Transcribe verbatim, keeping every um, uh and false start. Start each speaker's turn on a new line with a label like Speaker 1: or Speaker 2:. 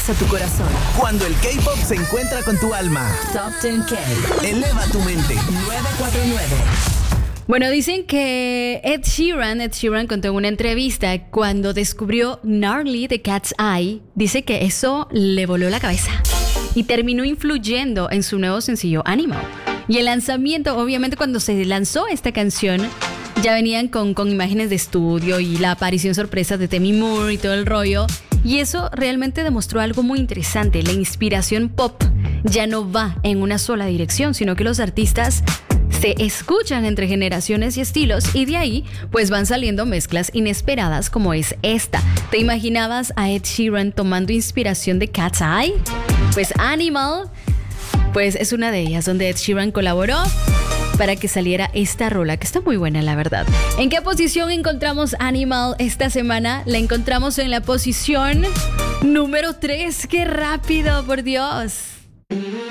Speaker 1: a tu corazón.
Speaker 2: Cuando el K-pop se encuentra con tu alma.
Speaker 1: Top diez K.
Speaker 2: Eleva tu mente.
Speaker 1: nueve cuatro nueve.
Speaker 3: Bueno, dicen que Ed Sheeran, Ed Sheeran contó en una entrevista cuando descubrió Gnarly de Cat's Eye, dice que eso le voló la cabeza y terminó influyendo en su nuevo sencillo Animal. Y el lanzamiento, obviamente cuando se lanzó esta canción, ya venían con, con imágenes de estudio y la aparición sorpresa de Demi Moore y todo el rollo. Y eso realmente demostró algo muy interesante. La inspiración pop ya no va en una sola dirección, sino que los artistas se escuchan entre generaciones y estilos y de ahí pues van saliendo mezclas inesperadas como es esta. ¿Te imaginabas a Ed Sheeran tomando inspiración de Cat's Eye? Pues Animal, pues es una de ellas donde Ed Sheeran colaboró para que saliera esta rola, que está muy buena la verdad. ¿En qué posición encontramos Animal esta semana? La encontramos en la posición número tres. ¡Qué rápido, por Dios!